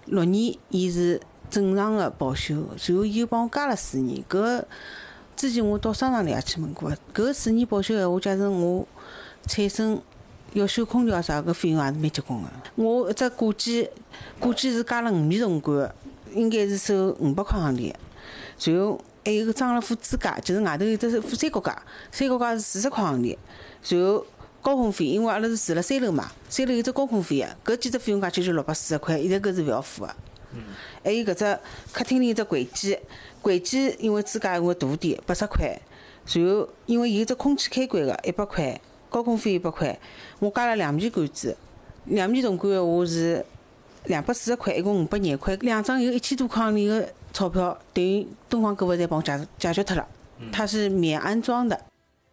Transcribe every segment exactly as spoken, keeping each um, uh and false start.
六年，伊是正常的保修，然后伊又帮我加了四年。搿个之前我到商场里也去问过，搿个四年保修闲话，假使我产生要修空调啥，搿费用也是蛮结棍个。我一只挂机，挂机是加了五米铜管，应该是收五百块行钿。然后还有个装了副支架，就是外头有只副三脚架，三脚架是四十块行钿。然后高空费，因为阿拉是住辣三楼嘛，三楼有只高空费个，搿几只费用加起来就六百四十块，现在搿是勿要付个。还有搿只客厅里有只柜机，柜机因为支架会大点，八十块。然后因为有只空气开关个，一百块，高空费一百块。我加了两米管子，两米铜管个话是两百四十块，一共五百廿块，两张有一千多块行钿个钞票，等于东方购物站帮我解解决脱了，它是免安装的。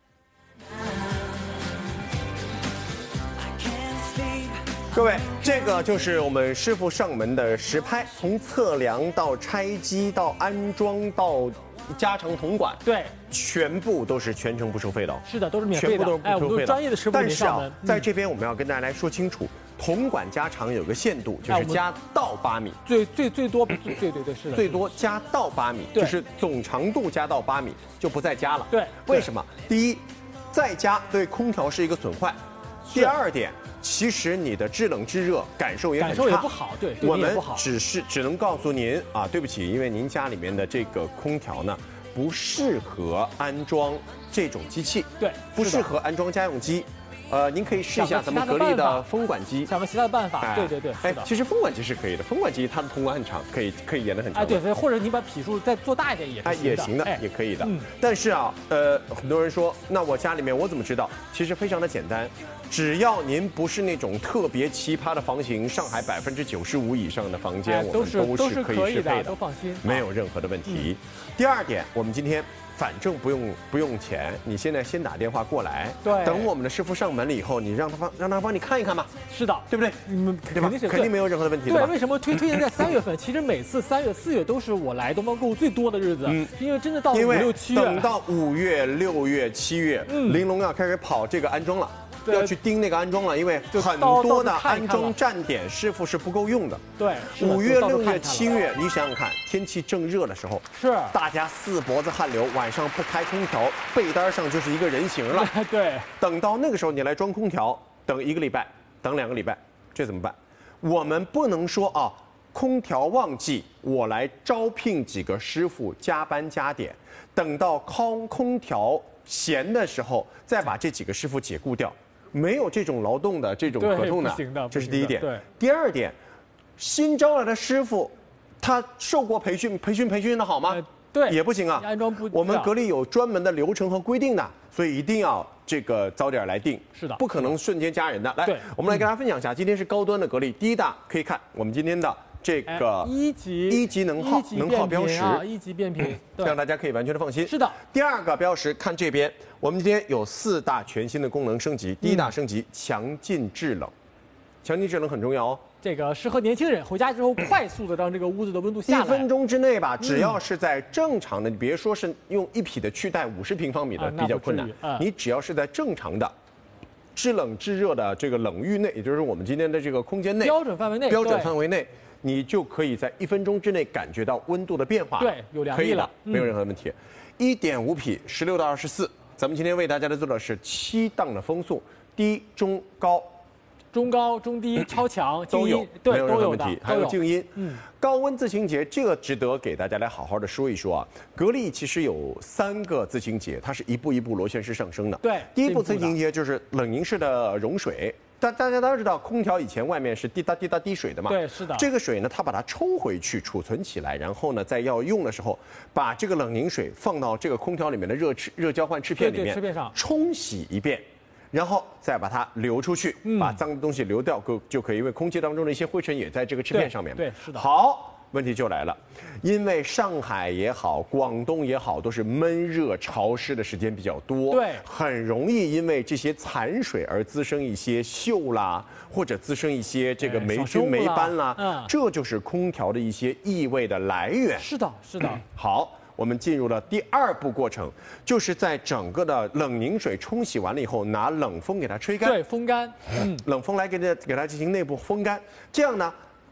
各位，这个就是我们师傅上门的实拍，从测量到拆机到安装到加长铜管， 对， 全部都是全程不收费的。 是的，都是免费的， 全部都是不收费的。 哎，我们都专业的师傅但是啊， 嗯、 在这边我们要跟大家来说清楚，铜管加长有个限度，就是加到八米， 最最最多，对对对是的， 最多加到八米，就是总长度加到八米就不再加了。 对， 为什么？第一，再加对空调是一个损坏；第二点。其实你的制冷制热感受也很差， 感受也不好，对， 我们只是只能告诉您啊，对不起，因为您家里面的这个空调呢，不适合安装这种机器， 对， 不适合安装家用机。呃，您可以试一下咱们格力的风管机， 想个其他的办法，对对对， 哎，其实风管机是可以的，风管机它的铜管很长，可以可以延得很长。 哎，对对，或者你把匹数再做大一点也哎也行的，也可以的。 嗯， 但是啊，呃，很多人说，那我家里面我怎么知道？其实非常的简单，只要您不是那种特别奇葩的房型，上海百分之九十五以上的房间，我们都是可以适配的， 都放心， 没有任何的问题。第二点，我们今天。反正不用不用钱，你现在先打电话过来， 对， 等我们的师傅上门了以后，你让他帮让他帮你看一看吧。 是的， 对不对？ 你们肯定是肯定没有任何的问题。 对，为什么推推荐在三月份？其实每次三月、四月都是我来东方购物最多的日子，嗯，因为真的到五六七月， 等到五月、六月、七月，嗯，玲珑要开始跑这个安装了。要去盯那个安装了，因为很多的安装站点师傅是不够用的。 对， 五月、六月、七月，你想想看，天气正热的时候， 是大家四脖子汗流，晚上不开空调，被单上就是一个人形了。 对， 等到那个时候你来装空调，等一个礼拜，等两个礼拜，这怎么办？我们不能说啊，空调旺季我来招聘几个师傅加班加点，等到空空调闲的时候再把这几个师傅解雇掉。没有这种劳动的这种合同的，这是第一点。 对， 第二点，新招来的师傅，他受过培训，培训培训的好吗？ 呃、对， 也不行啊。 安装不， 我们格力有专门的流程和规定的，所以一定要这个早点来定。 是的， 不可能瞬间加人的。来，我们来跟大家分享一下，今天是高端的格力，第一大可以看我们今天的。这个一级一级能耗能耗标识， 一级变频， 让大家可以完全的放心。 是的。 第二个标识，看这边，我们今天有四大全新的功能升级。第一大升级，强劲制冷，强劲制冷很重要哦。 这个适合年轻人回家之后快速的让这个屋子的温度下来。 一分钟之内吧，只要是在正常的，你别说是用一匹的去带五十平方米的比较困难，你只要是在正常的。制冷制热的这个冷域内，也就是我们今天的这个空间内标准范围内， 标准范围内。你就可以在一分钟之内感觉到温度的变化， 对，有凉意了， 没有任何问题。一点五匹，十六到二十四，咱们今天为大家来做的是七档的风速，低、中、高， 中高、中低、超强都有， 对， 没有任何问题。还有静音， 嗯， 高温自清洁，这个值得给大家来好好的说一说啊。格力其实有三个自清洁，它是一步一步螺旋式上升的。 对， 第一步自清洁就是冷凝式的溶水。但大家都知道，空调以前外面是滴答滴答滴水的嘛？ 对，是的。 这个水呢，它把它抽回去，储存起来，然后呢，在要用的时候，把这个冷凝水放到这个空调里面的热翅热交换翅片里面， 翅片上冲洗一遍，然后再把它流出去，嗯、把脏的东西流掉，就就可以，因为空气当中的一些灰尘也在这个翅片上面。 对，是的。 好。问题就来了，因为上海也好，广东也好，都是闷热潮湿的时间比较多， 对， 很容易因为这些残水而滋生一些锈啦，或者滋生一些这个霉菌、霉斑啦，嗯，这就是空调的一些异味的来源。 是的，是的。 嗯、好，我们进入了第二步过程，就是在整个的冷凝水冲洗完了以后，拿冷风给它吹干， 对，风干， 嗯，冷风来给它给它进行内部风干，这样呢。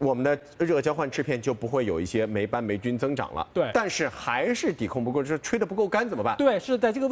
我们的热交换制片就不会有一些霉斑霉菌增长了。 对， 但是还是抵控不够，就是吹得不够干怎么办？ 对，是在这个。